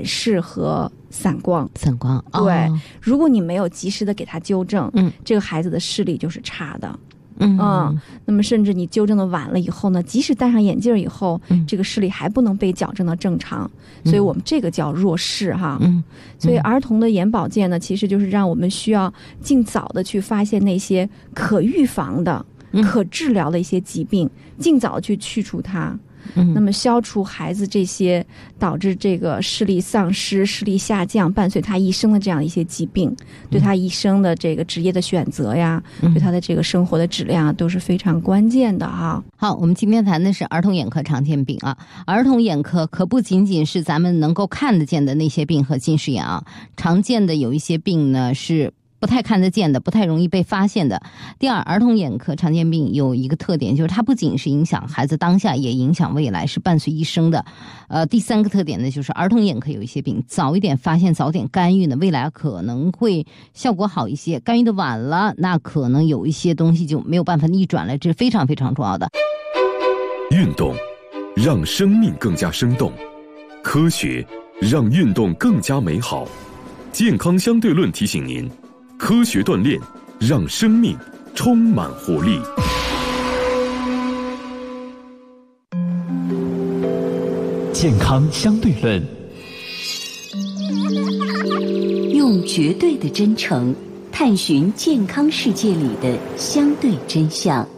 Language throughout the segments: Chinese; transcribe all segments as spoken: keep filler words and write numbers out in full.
视和散光。 散光， 对、 哦， 如果你没有及时的给他纠正， 嗯， 这个孩子的视力就是差的。 嗯嗯，那么甚至你纠正的晚了以后呢，即使戴上眼镜以后， 嗯、 这个视力还不能被矫正到正常，所以我们这个叫弱视哈。 嗯， 所以儿童的眼保健呢，其实就是让我们需要尽早的去发现那些可预防的、 嗯、 可治疗的一些疾病，尽早去去除它。 嗯， 那么消除孩子这些导致这个视力丧失、视力下降，伴随他一生的这样一些疾病，对他一生的这个职业的选择呀， 嗯、 对他的这个生活的质量啊，都是非常关键的哈。 好，我们今天谈的是儿童眼科常见病啊。儿童眼科可不仅仅是咱们能够看得见的那些病和近视眼啊，常见的有一些病呢是不太看得见的，不太容易被发现的。第二，儿童眼科常见病有一个特点，就是它不仅是影响孩子当下，也影响未来，是伴随一生的。呃，第三个特点呢，就是儿童眼科有一些病早一点发现，早点干预呢，未来可能会效果好一些。干预的晚了，那可能有一些东西就没有办法逆转了，这是非常非常重要的。 运动让生命更加生动，科学让运动更加美好。健康相对论提醒您，科学锻炼让生命充满活力。 健康相对论， 用绝对的真诚探寻健康世界里的相对真相。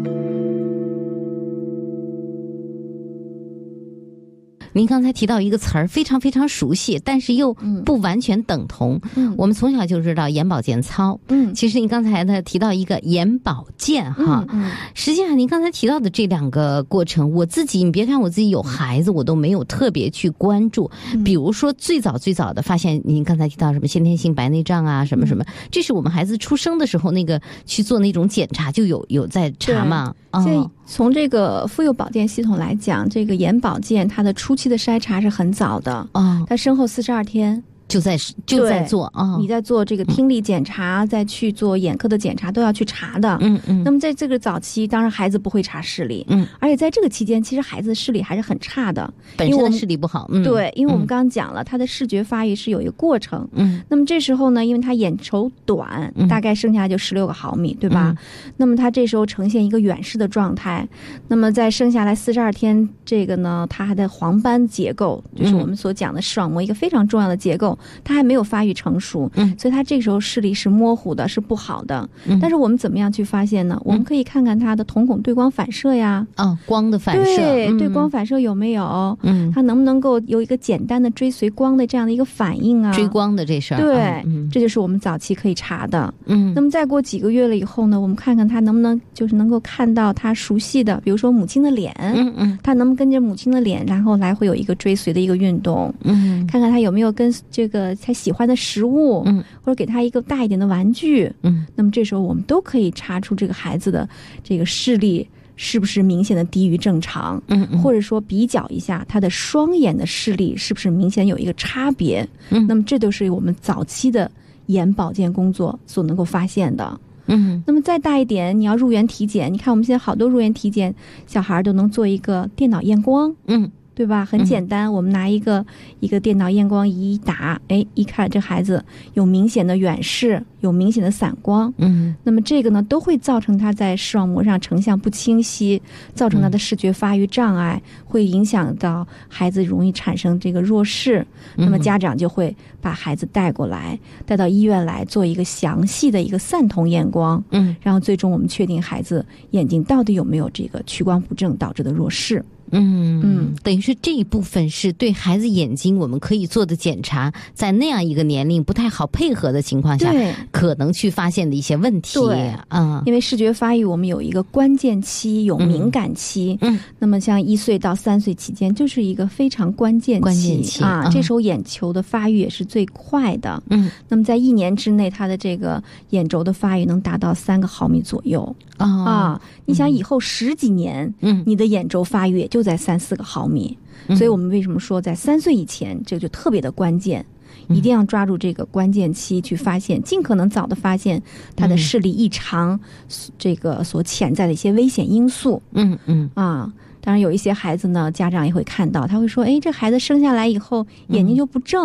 您刚才提到一个词儿，非常非常熟悉，但是又不完全等同。嗯，我们从小就知道眼保健操。嗯，其实您刚才呢提到一个眼保健哈，嗯，实际上您刚才提到的这两个过程，我自己你别看我自己有孩子，我都没有特别去关注。嗯、比如说最早最早的发现，您刚才提到什么先天性白内障啊，什么什么，嗯、这是我们孩子出生的时候那个去做那种检查就有有在查嘛。 所以从这个妇幼保健系统来讲，这个眼保健它的初期的筛查是很早的，哦，它身后四十二天就在就在做啊、哦， 你在做这个听力检查，嗯、再去做眼科的检查，都要去查的。嗯嗯。那么在这个早期，当然孩子不会查视力，嗯，而且在这个期间，其实孩子的视力还是很差的， 本身的视力不好。嗯， 对，因为我们刚刚讲了，他的视觉发育是有一个过程。嗯。那么这时候呢，因为他眼轴短，嗯、大概生下来就十六个毫米，对吧？嗯、那么他这时候呈现一个远视的状态。那么在生下来四十二天，这个呢，他还的黄斑结构，就是我们所讲的视网膜一个非常重要的结构。他还没有发育成熟，嗯，所以他这个时候视力是模糊的，是不好的。嗯，但是我们怎么样去发现呢？嗯、我们可以看看他的瞳孔对光反射呀， 哦，光的反射， 对、 嗯、 对光反射有没有？嗯，他能不能够有一个简单的追随光的这样的一个反应啊？ 追光的这事儿， 对、 嗯， 这就是我们早期可以查的。嗯，那么再过几个月了以后呢，我们看看他能不能就是能够看到他熟悉的，比如说母亲的脸，嗯嗯，他能不能跟着母亲的脸，然后来回有一个追随的一个运动，嗯，看看他有没有跟这个。他喜欢的食物，嗯，或者给他一个大一点的玩具，嗯，那么这时候我们都可以查出这个孩子的这个视力是不是明显的低于正常，嗯，嗯或者说比较一下他的双眼的视力是不是明显有一个差别，嗯，那么这都是我们早期的眼保健工作所能够发现的。嗯，那么再大一点，你要入园体检，你看我们现在好多入园体检，小孩都能做一个电脑验光，嗯。对吧？很简单，嗯、我们拿一个一个电脑验光仪一打，哎，一看这孩子有明显的远视，有明显的散光，嗯，那么这个呢都会造成他在视网膜上成像不清晰，造成他的视觉发育障碍，嗯、会影响到孩子容易产生这个弱视。嗯、那么家长就会把孩子带过来，带到医院来做一个详细的一个散瞳验光，嗯，然后最终我们确定孩子眼睛到底有没有这个屈光不正导致的弱视。 嗯嗯，等于是这一部分是对孩子眼睛我们可以做的检查，在那样一个年龄不太好配合的情况下，可能去发现的一些问题。 对，嗯，因为视觉发育我们有一个关键期，有敏感期。嗯，那么像一岁到三岁期间就是一个非常关键期， 关键期啊， 嗯、 这时候眼球的发育也是最快的。嗯，那么在一年之内，他的这个眼轴的发育能达到三个毫米左右。哦、啊，你想以后十几年，嗯，你的眼轴发育也就在三四个毫米，嗯、所以我们为什么说在三岁以前这个就特别的关键，嗯、一定要抓住这个关键期去发现，尽可能早的发现他的视力异常，嗯、这个所潜在的一些危险因素。嗯嗯啊。当然有一些孩子呢，家长也会看到，他会说，哎，这孩子生下来以后眼睛就不正。